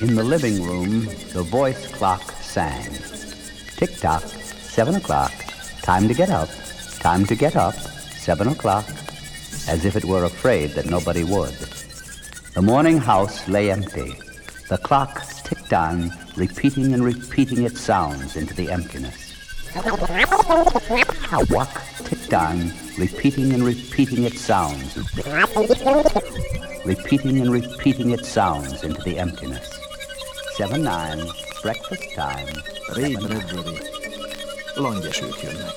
In the living room, the voice clock sang. Tick-tock, 7 o'clock, time to get up, time to get up, 7 o'clock, as if it were afraid that nobody would. The morning house lay empty. The clock ticked on, repeating and repeating its sounds into the emptiness. The clock ticked on, repeating and repeating its sounds. Repeating and repeating its sounds into the emptiness. 7-9, breakfast time. Rég reggeli, langyesők jönnek.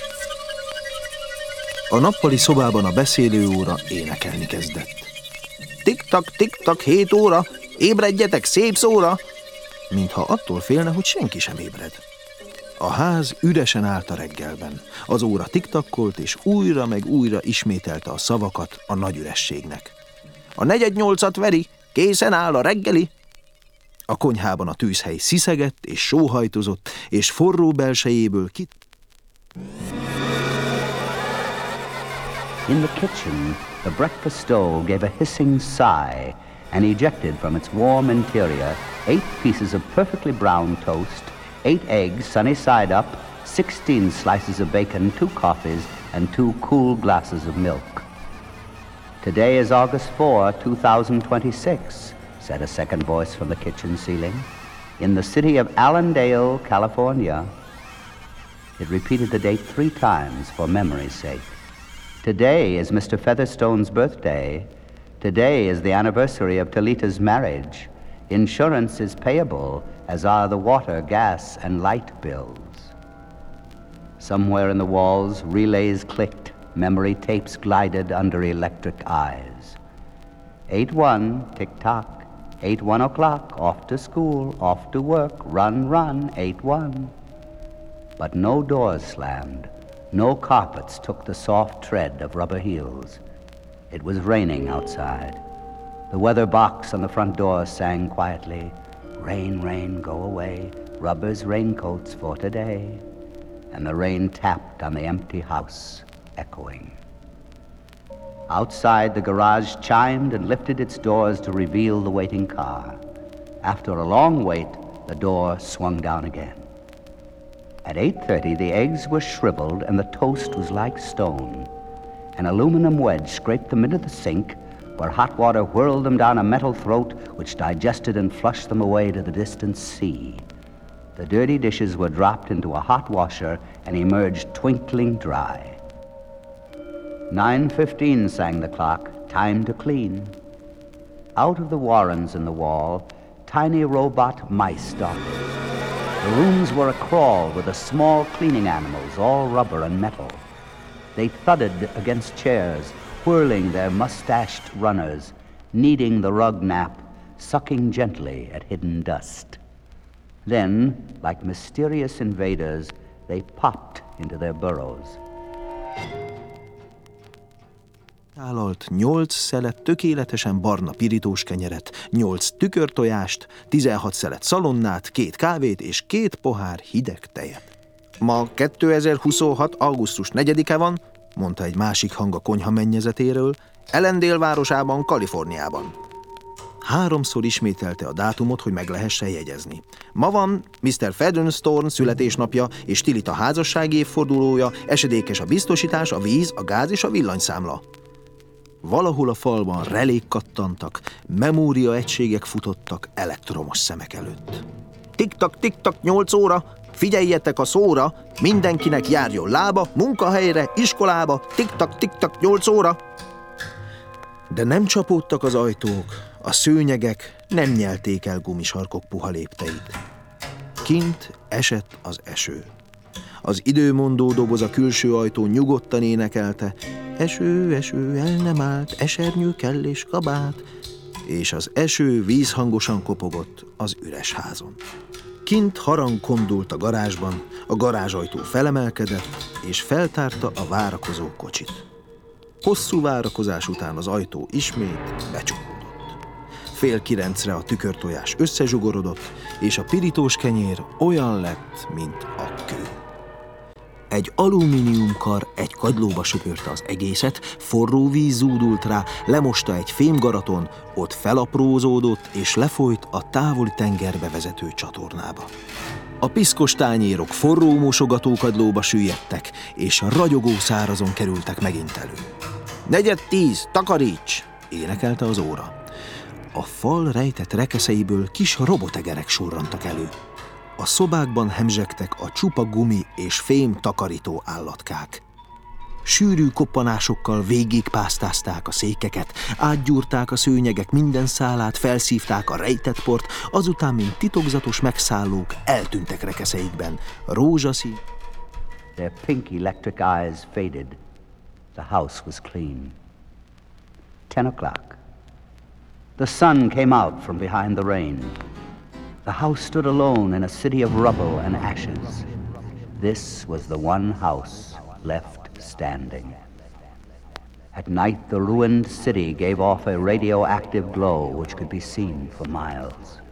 A nappali szobában a beszélő óra énekelni kezdett. Tik-tak, 7 óra, ébredjetek, szép szóra! Mintha attól félne, hogy senki sem ébred. A ház üresen állt a reggelben. Az óra tiktakkolt, és újra meg újra ismételte a szavakat a nagy ürességnek. A 7:45 veri, készen áll a reggeli. A konyhában a tűzhely sziszegett és sóhajtozott, és forró belsejéből In the kitchen, the breakfast stove gave a hissing sigh and ejected from its warm interior 8 pieces of perfectly brown toast, 8 eggs sunny side up, 16 slices of bacon, 2 coffees, and 2 cool glasses of milk. Today is August 4, 2026, said a second voice from the kitchen ceiling. In the city of Allendale, California. It repeated the date 3 times for memory's sake. Today is Mr. Featherstone's birthday. Today is the anniversary of Talita's marriage. Insurance is payable, as are the water, gas, and light bills. Somewhere in the walls, relays clicked, memory tapes glided under electric eyes. 8-1, tick-tock. 8-1 o'clock, off to school, off to work, run, 8-1. But no doors slammed. No carpets took the soft tread of rubber heels. It was raining outside. The weather box on the front door sang quietly, "Rain, rain, go away, rubber's raincoats for today." And the rain tapped on the empty house, echoing. Outside, the garage chimed and lifted its doors to reveal the waiting car. After a long wait, the door swung down again. At 8:30, the eggs were shriveled and the toast was like stone. An aluminum wedge scraped them into the sink, where hot water whirled them down a metal throat which digested and flushed them away to the distant sea. The dirty dishes were dropped into a hot washer and emerged twinkling dry. 9:15 sang the clock, time to clean. Out of the warrens in the wall, tiny robot mice darted. The rooms were a-crawl with the small cleaning animals, all rubber and metal. They thudded against chairs, whirling their mustached runners, kneading the rug nap, sucking gently at hidden dust. Then, like mysterious invaders, they popped into their burrows. Állalt 8 szelet tökéletesen barna pirítós kenyeret, 8 tükörtojást, 16 szelet szalonnát, 2 kávét és 2 pohár hideg tejet. Ma 2026. augusztus 4-e van, mondta egy másik hang a konyha mennyezetéről, Allendale városában, Kaliforniában. 3-szor ismételte a dátumot, hogy meg lehessen jegyezni. Ma van Mr. Featherstone születésnapja és Talita házassági évfordulója, esedékes a biztosítás, a víz, a gáz és a villanyszámla. Valahol a falban relék kattantak, memóriaegységek futottak elektromos szemek előtt. Tik-tak, 8 óra, figyeljetek a szóra, mindenkinek járjon lába, munkahelyre, iskolába, tik-tak, 8 óra. De nem csapódtak az ajtók, a szőnyegek nem nyelték el gumisarkok puha lépteit. Kint esett az eső. Az időmondó doboz a külső ajtón nyugodtan énekelte, eső, eső, el nem állt, esernyő kell és kabát, és az eső vízhangosan kopogott az üres házon. Kint harang kondult a garázsban, a garázsajtó felemelkedett, és feltárta a várakozó kocsit. Hosszú várakozás után az ajtó ismét becsukódott. 8:30 a tükörtojás összezsugorodott, és a pirítós kenyér olyan lett, mint a kő. Egy alumíniumkar egy kagylóba söpörte az egészet, forró víz zúdult rá, lemosta egy fémgaraton, ott felaprózódott és lefolyt a távoli tengerbe vezető csatornába. A piszkos tányérok forró mosogatókagylóba süllyedtek, és ragyogó szárazon kerültek megint elő. 9:10, takaríts! Énekelte az óra. A fal rejtett rekeszeiből kis robotegerek surrantak elő. A szobákban hemzsegtek a csupa gumi és fém takarító állatkák. Sűrű koppanásokkal végigpásztázták a székeket, átgyúrták a szőnyegek minden szálát, felszívták a rejtett port, azután, mint titokzatos megszállók, eltűntek rekeszeikben. Rózsaszín. Their pink electric eyes faded. The house was clean. 10 o'clock. The sun came out from behind the rain. The house stood alone in a city of rubble and ashes. This was the one house left standing. At night, the ruined city gave off a radioactive glow which could be seen for miles.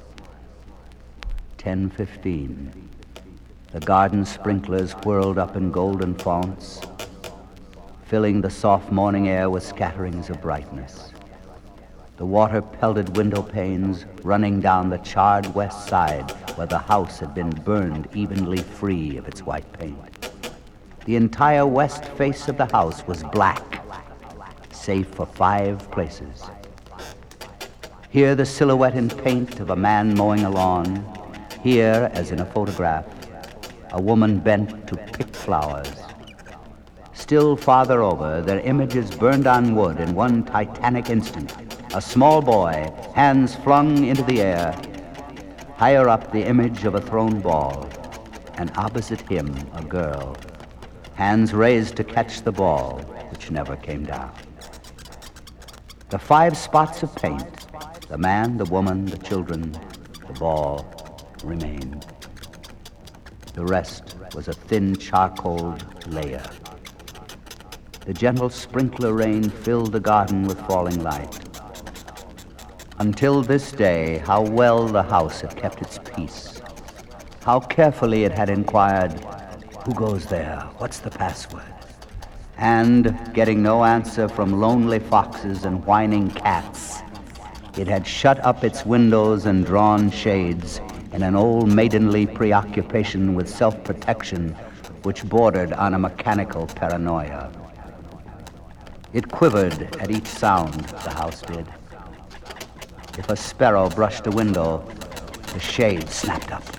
10:15. The garden sprinklers whirled up in golden founts, filling the soft morning air with scatterings of brightness. The water-pelted window panes running down the charred west side where the house had been burned evenly free of its white paint. The entire west face of the house was black, save for 5 places. Here the silhouette in paint of a man mowing a lawn. Here, as in a photograph, a woman bent to pick flowers. Still farther over, their images burned on wood in one titanic instant. A small boy, hands flung into the air. Higher up, the image of a thrown ball, and opposite him, a girl, hands raised to catch the ball, which never came down. The 5 spots of paint, the man, the woman, the children, the ball, remained. The rest was a thin charcoal layer. The gentle sprinkler rain filled the garden with falling light. Until this day, how well the house had kept its peace. How carefully it had inquired, "Who goes there? What's the password?" And, getting no answer from lonely foxes and whining cats, it had shut up its windows and drawn shades in an old maidenly preoccupation with self-protection which bordered on a mechanical paranoia. It quivered at each sound, the house did. If a sparrow brushed a window, the shade snapped up.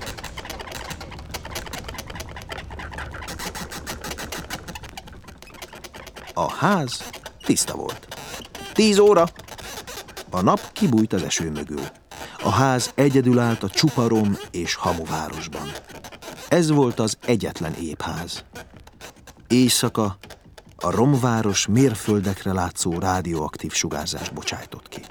A ház tiszta volt. 10 óra. A nap kibújt az eső mögül. A ház egyedül állt a csupa rom és hamuvárosban. Ez volt az egyetlen épp ház. Éjszaka a romváros mérföldekre látszó rádióaktív sugárzást bocsájtott ki.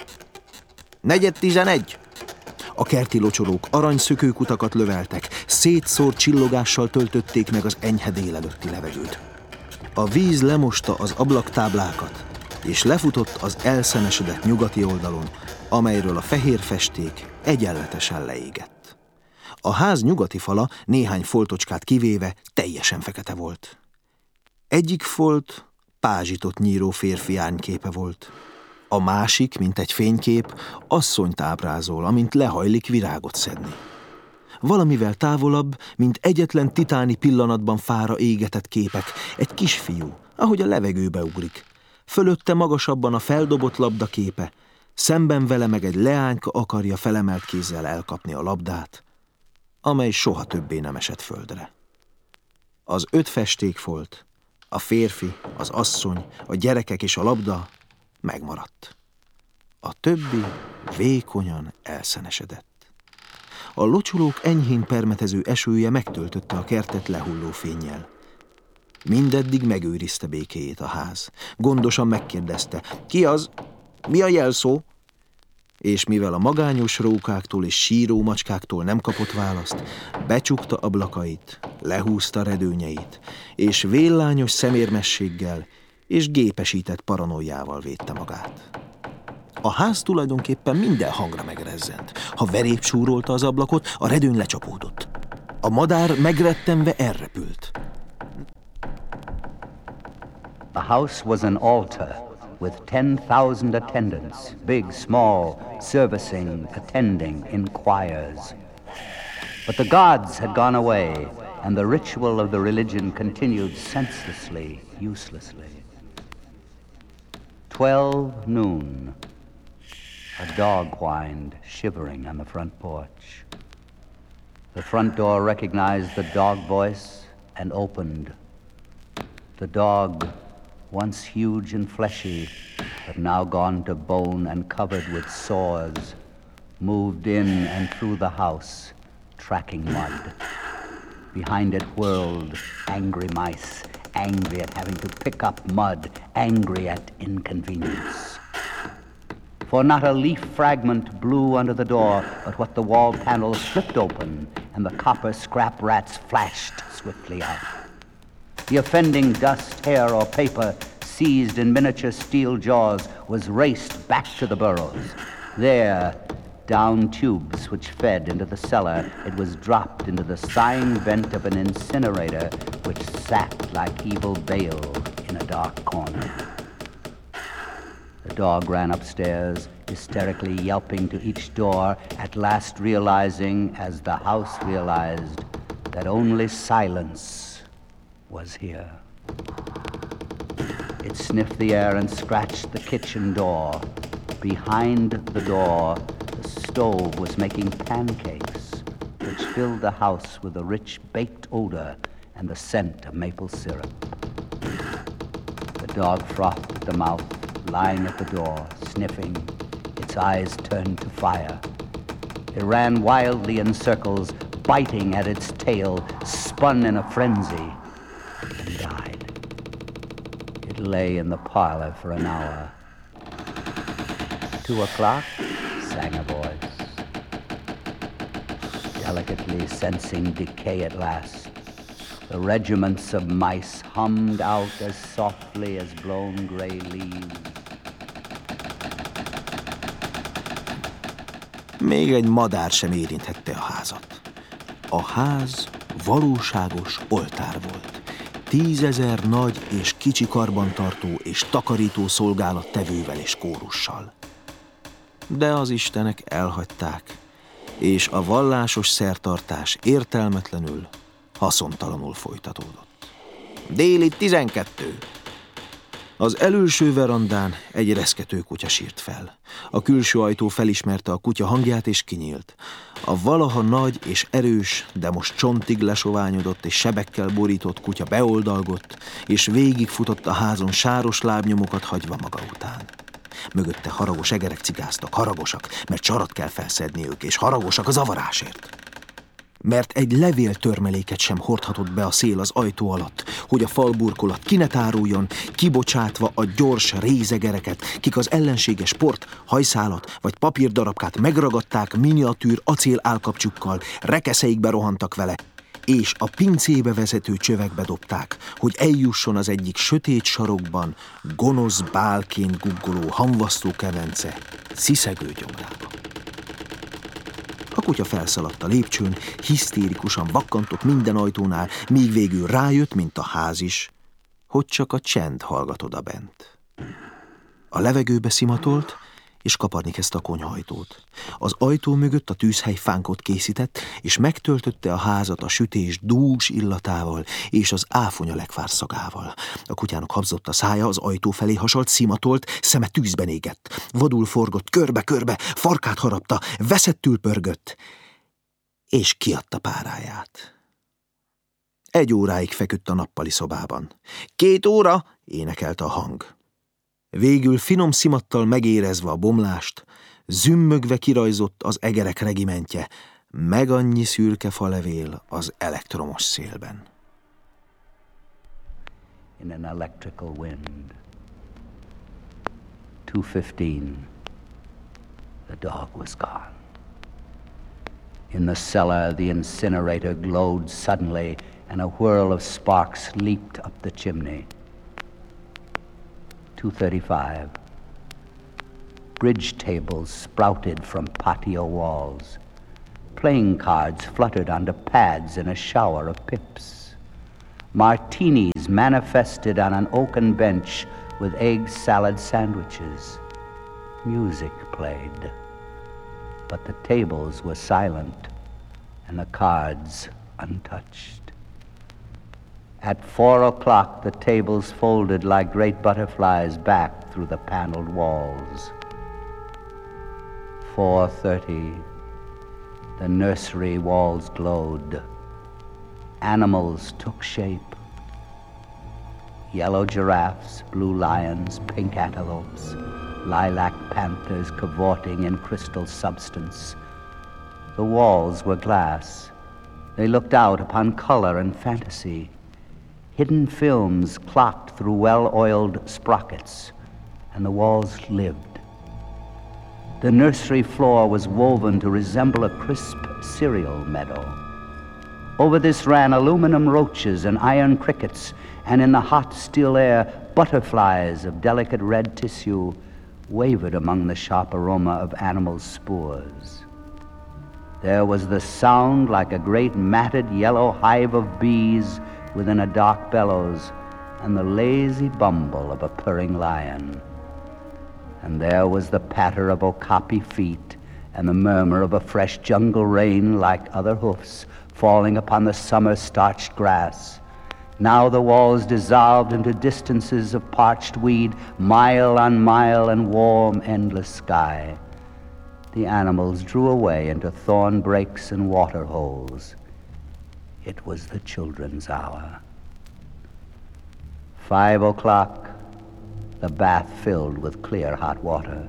4:11. A kerti locsolók aranyszökőkutakat löveltek, szétszórt csillogással töltötték meg az enyhe délelőtti levegőt. A víz lemosta az ablaktáblákat, és lefutott az elszenesedett nyugati oldalon, amelyről a fehér festék egyenletesen leégett. A ház nyugati fala, néhány foltocskát kivéve, teljesen fekete volt. Egyik folt pázsitot nyíró férfi árnyképe volt. A másik, mint egy fénykép, asszonyt ábrázol, amint lehajlik virágot szedni. Valamivel távolabb, mint egyetlen titáni pillanatban fára égetett képek, egy kisfiú, ahogy a levegőbe ugrik. Fölötte magasabban a feldobott labda képe, szemben vele meg egy leányka akarja felemelt kézzel elkapni a labdát, amely soha többé nem esett földre. Az 5 festékfolt, a férfi, az asszony, a gyerekek és a labda megmaradt. A többi vékonyan elszenesedett. A locsolók enyhén permetező esője megtöltötte a kertet lehulló fénnyel. Mindeddig megőrizte békéjét a ház. Gondosan megkérdezte, ki az, mi a jelszó? És mivel a magányos rókáktól és síró macskáktól nem kapott választ, becsukta ablakait, lehúzta redőnyeit, és villányos szemérmességgel és gépesített paranoiával védte magát. A ház tulajdonképpen minden hangra megrezzent. Ha verép súrolta az ablakot, a redőny lecsapódott. A madár megrettenve elrepült. The house was an altar with 10,000 attendants, big, small, servicing, attending, in choirs. But the gods had gone away, and the ritual of the religion continued senselessly, uselessly. 12 noon. A dog whined, shivering on the front porch. The front door recognized the dog voice and opened. The dog, once huge and fleshy, but now gone to bone and covered with sores, moved in and through the house, tracking mud. Behind it whirled angry mice, angry at having to pick up mud, angry at inconvenience. For not a leaf fragment blew under the door, but what the wall panels flipped open, and the copper scrap rats flashed swiftly out. The offending dust, hair, or paper, seized in miniature steel jaws, was raced back to the burrows. There, down tubes which fed into the cellar, it was dropped into the sighing vent of an incinerator which sat like evil Baal in a dark corner. The dog ran upstairs, hysterically yelping to each door, at last realizing, as the house realized, that only silence was here. It sniffed the air and scratched the kitchen door. Behind the door, the stove was making pancakes, which filled the house with a rich baked odor and the scent of maple syrup. The dog frothed at the mouth, lying at the door, sniffing, its eyes turned to fire. It ran wildly in circles, biting at its tail, spun in a frenzy, and died. It lay in the parlor for an hour. 2 o'clock, sang a voice. Delicately sensing decay at last, the regiments of mice hummed out as softly as blown gray leaves. Még egy madár sem érinthette a házat. A ház valóságos oltár volt. 10 000 nagy és kicsi karbantartó és takarító szolgálat tevővel és kórussal. De az istenek elhagyták, és a vallásos szertartás értelmetlenül, haszontalanul folytatódott. Déli 12. Az előső verandán egy reszkető kutya sírt fel. A külső ajtó felismerte a kutya hangját és kinyílt. A valaha nagy és erős, de most csontig lesoványodott és sebekkel borított kutya beoldalgott, és végigfutott a házon sáros lábnyomokat hagyva maga után. Mögötte haragos egerek cigáztak, haragosak, mert csarat kell felszedniük, és haragosak a zavarásért. Mert egy levéltörmeléket sem hordhatott be a szél az ajtó alatt, hogy a falburkolat ki ne táruljon, kibocsátva a gyors rézegereket, kik az ellenséges port, hajszálat vagy papírdarabkát megragadták miniatűr acél állkapcsukkal, rekeszeikbe rohantak vele, és a pincébe vezető csövekbe dobták, hogy eljusson az egyik sötét sarokban gonosz bálként guggoló hamvasztó kemence sziszegő gyomrába. A kutya felszaladt a lépcsőn, hisztérikusan vakkantott minden ajtónál, míg végül rájött, mint a ház is, hogy csak a csend hallgat odabent. A levegőbe szimatolt, és kaparni kezdte a konyhaajtót. Az ajtó mögött a tűzhely fánkot készített, és megtöltötte a házat a sütés dús illatával és az áfonya lekvár szagával. A kutyának habzott a szája, az ajtó felé hasalt, szimatolt, szeme tűzben égett. Vadul forgott körbe-körbe, farkát harapta, veszettül pörgött, és kiadta páráját. 1 óráig feküdt a nappali szobában. 2 óra, énekelte a hang. Végül finom szimattal megérezve a bomlást, zümmögve kirajzott az egerek regimentje, meg annyi szürke falevél az elektromos szélben. In an electrical wind. 2:15. The dog was gone. In the cellar, the incinerator glowed suddenly, and a whirl of sparks leaped up the chimney. 2:35. Bridge tables sprouted from patio walls. Playing cards fluttered onto pads in a shower of pips. Martinis manifested on an oaken bench with egg salad sandwiches. Music played, but the tables were silent and the cards untouched. At 4 o'clock, the tables folded like great butterflies back through the paneled walls. 4:30, the nursery walls glowed. Animals took shape. Yellow giraffes, blue lions, pink antelopes, lilac panthers cavorting in crystal substance. The walls were glass. They looked out upon color and fantasy. Hidden films clocked through well-oiled sprockets, and the walls lived. The nursery floor was woven to resemble a crisp cereal meadow. Over this ran aluminum roaches and iron crickets, and in the hot, still air, butterflies of delicate red tissue wavered among the sharp aroma of animal spores. There was the sound like a great matted yellow hive of bees within a dark bellows, and the lazy bumble of a purring lion. And there was the patter of okapi feet and the murmur of a fresh jungle rain like other hoofs falling upon the summer starched grass. Now the walls dissolved into distances of parched weed, mile on mile, and warm, endless sky. The animals drew away into thorn breaks and water holes. It was the children's hour. 5 o'clock, the bath filled with clear hot water.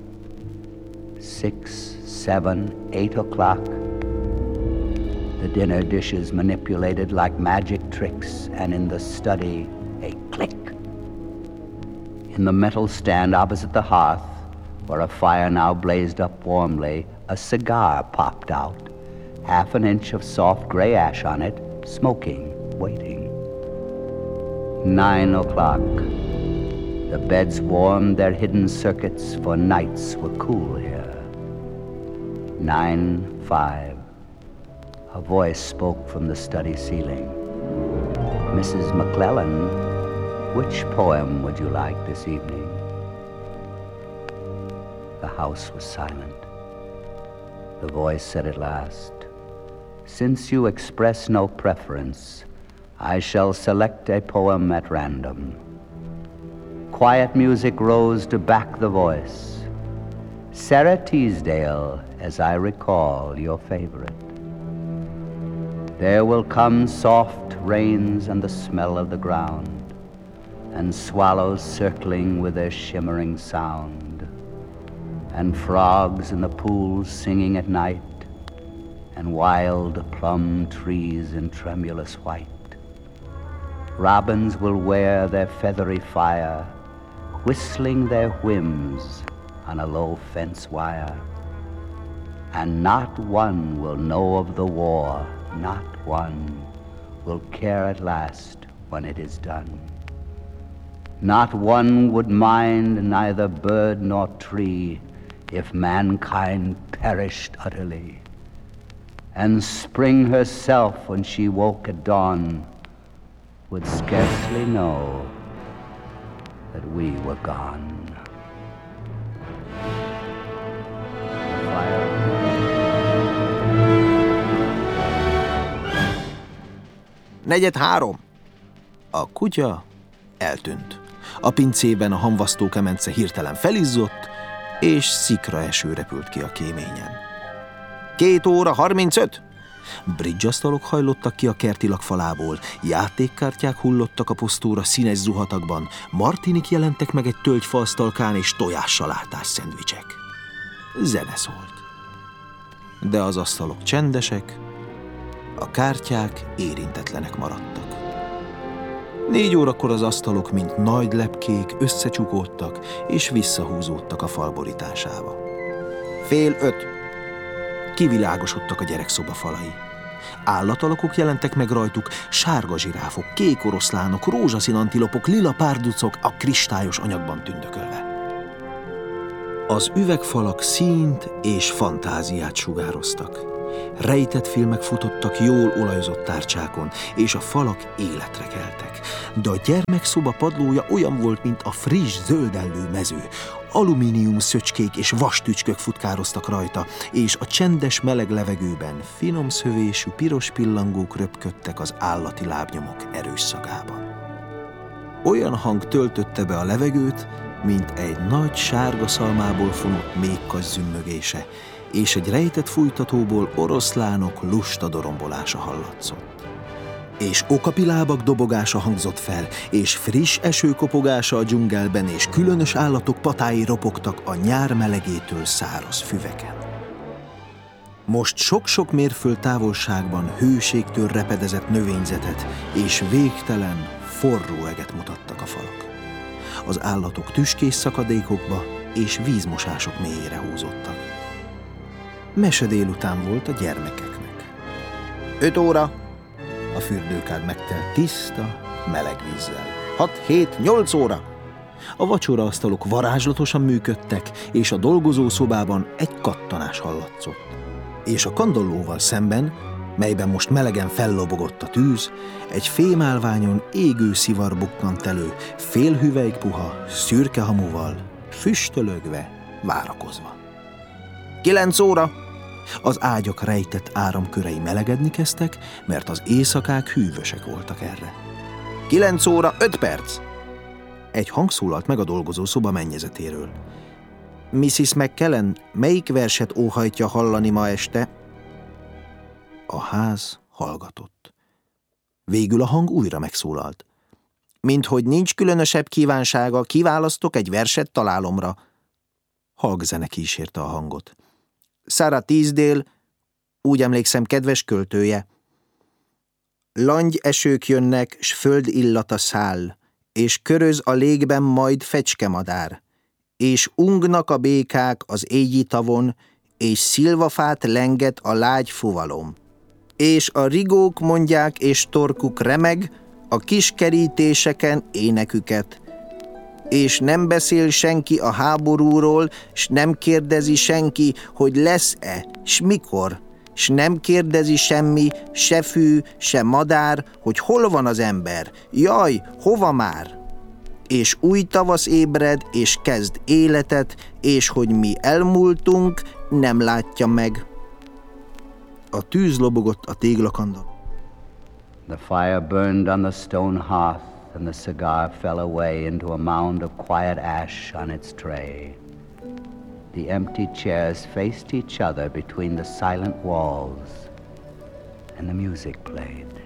6, 7, 8 o'clock, the dinner dishes manipulated like magic tricks, and in the study, a click. In the metal stand opposite the hearth, where a fire now blazed up warmly, a cigar popped out, half an inch of soft gray ash on it, smoking, waiting. 9 o'clock. The beds warmed their hidden circuits, for nights were cool here. 9:05. A voice spoke from the study ceiling. Mrs. McClellan, which poem would you like this evening? The house was silent. The voice said at last, "Since you express no preference, I shall select a poem at random." Quiet music rose to back the voice. Sarah Teasdale, as I recall, your favorite. There will come soft rains and the smell of the ground, and swallows circling with their shimmering sound, and frogs in the pools singing at night, and wild plum trees in tremulous white. Robins will wear their feathery fire, whistling their whims on a low fence wire. And not one will know of the war, not one will care at last when it is done. Not one would mind neither bird nor tree if mankind perished utterly. And spring herself, when she woke at dawn, would scarcely know that we were gone. Fire. Negyed 3. A kutya eltűnt. A pincében a hamvasztókemence hirtelen felizzott, és szikraeső repült ki a kéményen. 2:35. Bridge-asztalok hajlottak ki a kerti lakfalából, játékkártyák hullottak a posztóra színes zuhatakban, martinik jelentek meg egy tölgyfaasztalkán, és tojássalátás szendvicsek. Zene szólt. De az asztalok csendesek, a kártyák érintetlenek maradtak. 4 órakor az asztalok, mint nagy lepkék, összecsukódtak, és visszahúzódtak a fal borításába. 4:30. Kivilágosodtak a gyerekszoba falai. Állatalakok jelentek meg rajtuk, sárga zsiráfok, kék oroszlánok, rózsaszín antilopok, lila párducok a kristályos anyagban tündökölve. Az üvegfalak színt és fantáziát sugároztak. Rejtett filmek futottak jól olajozott tárcsákon, és a falak életre keltek. De a gyermekszoba padlója olyan volt, mint a friss, zöldellő mező. Alumínium szöcskék és vastücskök futkároztak rajta, és a csendes, meleg levegőben finom szövésű piros pillangók röpködtek az állati lábnyomok erős szagában. Olyan hang töltötte be a levegőt, mint egy nagy sárga szalmából fonott méhkas zümmögése, és egy rejtett fújtatóból oroszlánok lusta dorombolása hallatszott. És okapilábak dobogása hangzott fel, és friss eső kopogása a dzsungelben, és különös állatok patái ropogtak a nyár melegétől száraz füveken. Most sok-sok mérföld távolságban hőségtől repedezett növényzetet és végtelen, forró eget mutattak a falak. Az állatok tüskés szakadékokba és vízmosások mélyére húzódtak. Mese délután volt a gyermekeknek. 5 óra! A fürdőkád megtelt tiszta, meleg vízzel. 6, 7, 8 óra! A vacsoraasztalok varázslatosan működtek, és a dolgozószobában egy kattanás hallatszott. És a kandallóval szemben, melyben most melegen fellobogott a tűz, egy fémálványon égő szivar bukkant elő, fél hüvelyk puha, szürke hamuval, füstölögve, várakozva. 9 óra! Az ágyak rejtett áramkörei melegedni kezdtek, mert az éjszakák hűvösek voltak erre. 9 óra 5 perc! Egy hang szólalt meg a dolgozószoba mennyezetéről. Mrs. McKellen, melyik verset óhajtja hallani ma este? A ház hallgatott. Végül a hang újra megszólalt. Minthogy nincs különösebb kívánsága, kiválasztok egy verset találomra. Halkzene kísérte a hangot. Sarah Teasdale, úgy emlékszem, kedves költője. Langy esők jönnek, s föld illata száll, és köröz a légben majd fecskemadár, és ungnak a békák az égi tavon, és szilvafát lenget a lágy fuvalom. És a rigók mondják, és torkuk remeg, a kis kerítéseken éneküket. És nem beszél senki a háborúról, s nem kérdezi senki, hogy lesz-e, s mikor, s nem kérdezi semmi, se fű, se madár, hogy hol van az ember, jaj, hova már? És új tavasz ébred, és kezd életet, és hogy mi elmúltunk, nem látja meg. A tűz lobogott a téglakandon. The fire burned on the stone hearth, and the cigar fell away into a mound of quiet ash on its tray. The empty chairs faced each other between the silent walls, and the music played.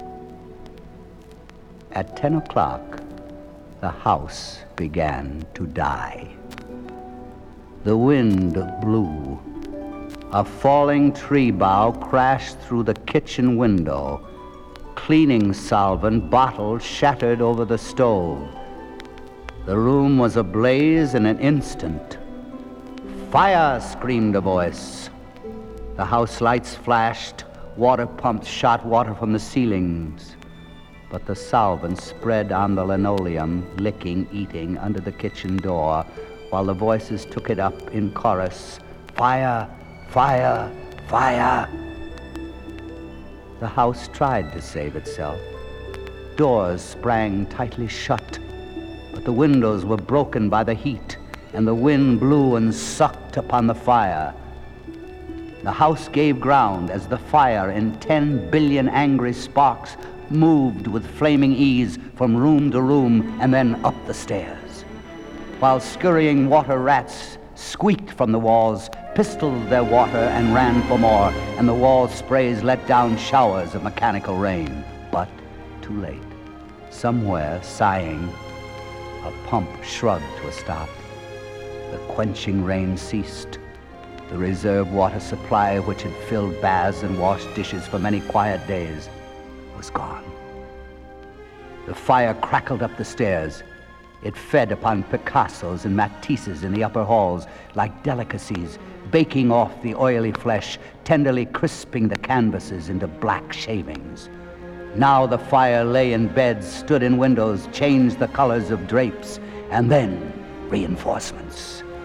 At 10 o'clock, the house began to die. The wind blew. A falling tree bough crashed through the kitchen window. Cleaning solvent bottles shattered over the stove. The room was ablaze in an instant. Fire! Screamed a voice. The house lights flashed. Water pumps shot water from the ceilings. But the solvent spread on the linoleum, licking, eating under the kitchen door, while the voices took it up in chorus. Fire! Fire! Fire! The house tried to save itself. Doors sprang tightly shut, but the windows were broken by the heat, and the wind blew and sucked upon the fire. The house gave ground as the fire, in 10 billion angry sparks, moved with flaming ease from room to room and then up the stairs, while scurrying water rats squeaked from the walls, pistoled their water and ran for more, and the wall sprays let down showers of mechanical rain. But too late. Somewhere, sighing, a pump shrugged to a stop. The quenching rain ceased. The reserve water supply, which had filled baths and washed dishes for many quiet days, was gone. The fire crackled up the stairs. It fed upon Picassos and Matisses in the upper halls like delicacies, baking off the oily flesh, tenderly crisping the canvases into black shavings. Now the fire lay in beds, stood in windows, changed the colors of drapes, and then reinforcements.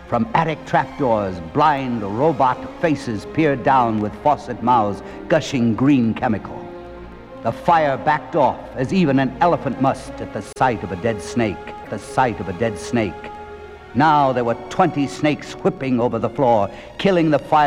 From attic trapdoors, blind robot faces peered down with faucet mouths gushing green chemical. The fire backed off as even an elephant must at the sight of a dead snake, the sight of a dead snake. Now there were 20 snakes whipping over the floor, killing the fire